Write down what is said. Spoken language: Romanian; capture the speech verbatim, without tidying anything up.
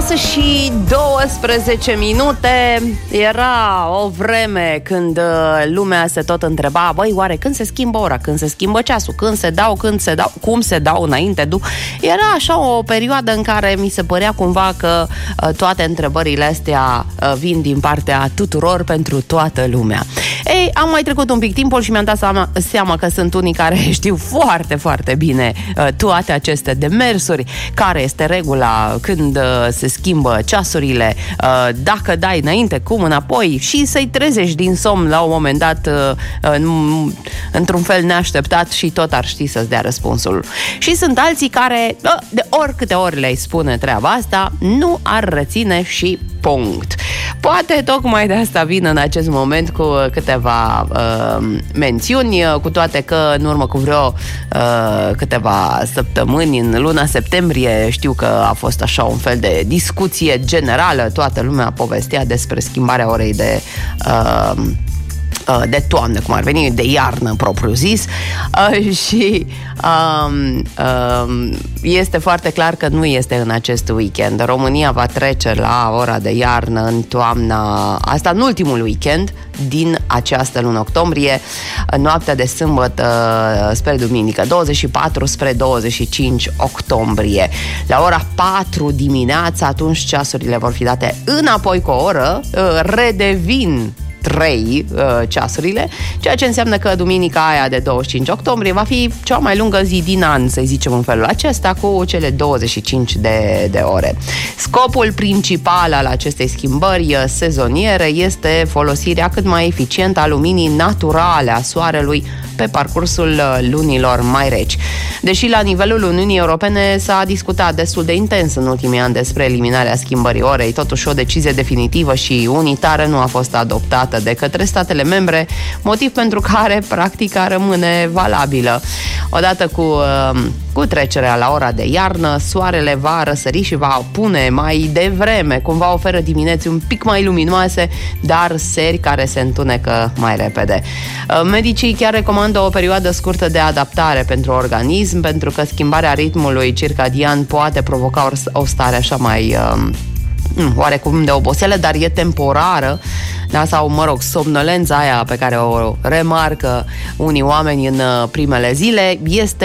șase și douăsprezece minute. Era o vreme când lumea se tot întreba: băi, oare când se schimbă ora, când se schimbă ceasul, când se dau, când se dau, cum se dau înainte, du- Era așa o perioadă în care mi se părea cumva că toate întrebările astea vin din partea tuturor pentru toată lumea. Ei, am mai trecut un pic timpul și mi-am dat seama, seama că sunt unii care știu foarte, foarte bine toate aceste demersuri, care este regula când se schimbă ceasurile, dacă dai înainte, cum înapoi, și să-i trezești din somn la un moment dat într-un fel neașteptat și tot ar ști să-ți dea răspunsul. Și sunt alții care, de oricâte ori le-ai spune treaba asta, nu ar reține și punct. Poate tocmai de asta vin în acest moment cu câteva uh, mențiuni, cu toate că în urmă cu vreo uh, câteva săptămâni, în luna septembrie, știu că a fost așa un fel de discuție generală, toată lumea povestea despre schimbarea orei de uh, de toamnă, cum ar veni, de iarnă propriu zis, uh, și um, um, este foarte clar că nu este în acest weekend. România va trece la ora de iarnă în toamna asta, în ultimul weekend din această lună octombrie, noaptea de sâmbătă spre duminică, douăzeci și patru spre douăzeci și cinci octombrie. La ora patru dimineața, atunci ceasurile vor fi date înapoi cu o oră, uh, redevin trei uh, ceasurile, ceea ce înseamnă că duminica aia de douăzeci și cinci octombrie va fi cea mai lungă zi din an, să zicem în felul acesta, cu cele douăzeci și cinci de, de ore. Scopul principal al acestei schimbări sezoniere este folosirea cât mai eficientă a luminii naturale a soarelui pe parcursul lunilor mai reci. Deși la nivelul Uniunii Europene s-a discutat destul de intens în ultimii ani despre eliminarea schimbării orei, totuși o decizie definitivă și unitară nu a fost adoptată de către statele membre, motiv pentru care practica rămâne valabilă. Odată cu, cu trecerea la ora de iarnă, soarele va răsări și va pune mai devreme, cumva oferă dimineți un pic mai luminoase, dar seri care se întunecă mai repede. Medicii chiar recomandă o perioadă scurtă de adaptare pentru organism, pentru că schimbarea ritmului circadian poate provoca o stare așa mai oarecum de oboseală, dar e temporară, da? Sau, mă rog, somnolența aia pe care o remarcă unii oameni în primele zile este